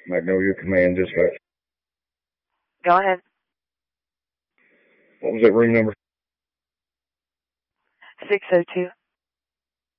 Magnolia Command Dispatch. Go ahead. What was that room number? 602.